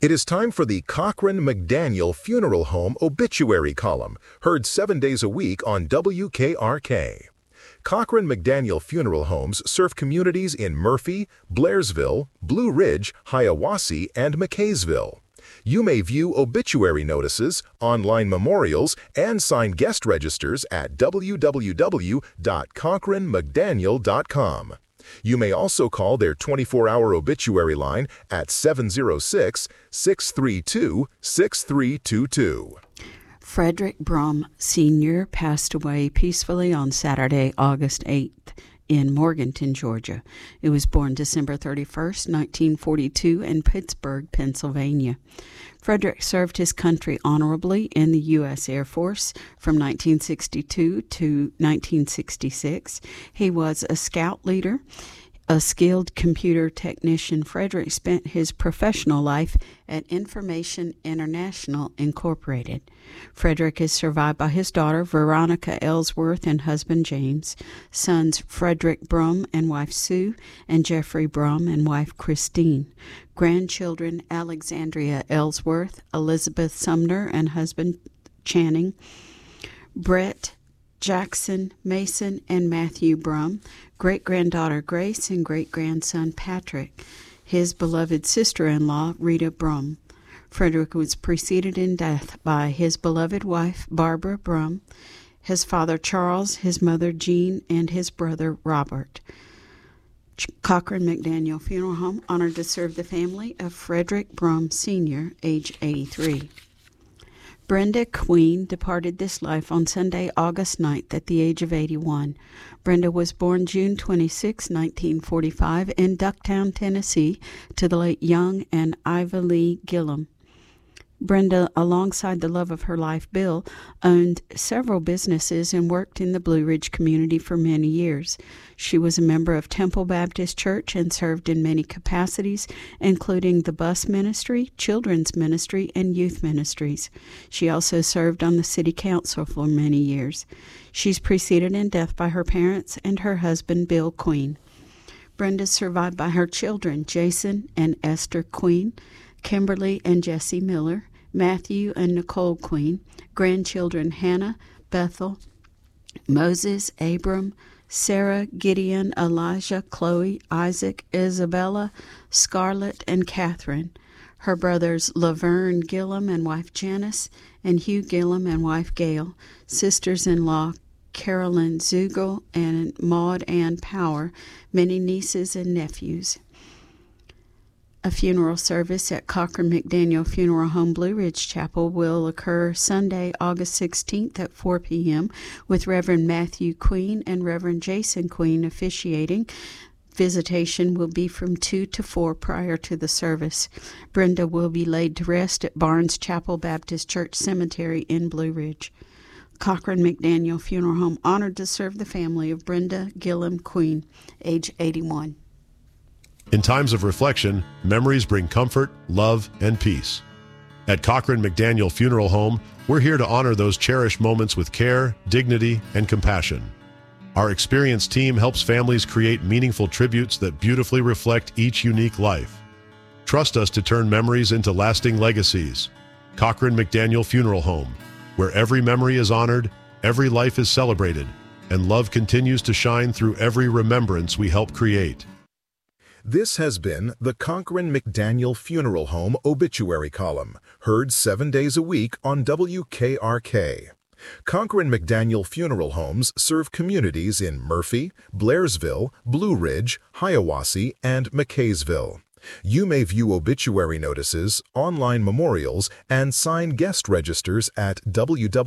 It is time for the Cochran McDaniel Funeral Home obituary column, heard 7 days a week on WKRK. Cochran McDaniel Funeral Homes serve communities in Murphy, Blairsville, Blue Ridge, Hiawassee, and McKaysville. You may view obituary notices, online memorials, and sign guest registers at www.cochranmcdaniel.com. You may also call their 24-hour obituary line at 706-632-6322. Frederick Brum, Sr. passed away peacefully on Saturday, August 8th in Morganton, Georgia. He was born December 31st, 1942 in Pittsburgh, Pennsylvania. Frederick served his country honorably in the U.S. Air Force from 1962 to 1966. He was a scout leader, a skilled computer technician. Frederick spent his professional life at Information International Incorporated. Frederick is survived by his daughter, Veronica Ellsworth, and husband, James, sons Frederick Brum and wife Sue, and Jeffrey Brum and wife Christine, grandchildren Alexandria Ellsworth, Elizabeth Sumner, and husband Channing, Brett, Jackson, Mason, and Matthew Brum, great-granddaughter Grace, and great-grandson Patrick, his beloved sister-in-law Rita Brum. Frederick was preceded in death by his beloved wife Barbara Brum, his father Charles, his mother Jean, and his brother Robert. Cochran McDaniel Funeral Home honored to serve the family of Frederick Brum Sr., age 83. Brenda Queen departed this life on Sunday, August 9th at the age of 81. Brenda was born June 26, 1945 in Ducktown, Tennessee, to the late young and Iva Lee Gillum. Brenda, alongside the love of her life, Bill, owned several businesses and worked in the Blue Ridge community for many years. She was a member of Temple Baptist Church and served in many capacities, including the bus ministry, children's ministry, and youth ministries. She also served on the city council for many years. She's preceded in death by her parents and her husband, Bill Queen. Brenda is survived by her children, Jason and Esther Queen, Kimberly and Jesse Miller, Matthew and Nicole Queen, grandchildren Hannah, Bethel, Moses, Abram, Sarah, Gideon, Elijah, Chloe, Isaac, Isabella, Scarlett, and Catherine. Her brothers Laverne Gillum and wife Janice, and Hugh Gillum and wife Gail, sisters-in-law Carolyn Zugel and Maud Ann Power, many nieces and nephews. A funeral service at Cochran McDaniel Funeral Home Blue Ridge Chapel will occur Sunday, August 16th at 4 p.m. with Reverend Matthew Queen and Reverend Jason Queen officiating. Visitation will be from 2 to 4 prior to the service. Brenda will be laid to rest at Barnes Chapel Baptist Church Cemetery in Blue Ridge. Cochran McDaniel Funeral Home honored to serve the family of Brenda Gillum Queen, age 81. In times of reflection, memories bring comfort, love, and peace. At Cochran McDaniel Funeral Home, we're here to honor those cherished moments with care, dignity, and compassion. Our experienced team helps families create meaningful tributes that beautifully reflect each unique life. Trust us to turn memories into lasting legacies. Cochran McDaniel Funeral Home, where every memory is honored, every life is celebrated, and love continues to shine through every remembrance we help create. This has been the Cochran McDaniel Funeral Home obituary column, heard 7 days a week on WKRK. Cochran McDaniel Funeral Homes serve communities in Murphy, Blairsville, Blue Ridge, Hiawassee, and McKaysville. You may view obituary notices, online memorials, and sign guest registers at www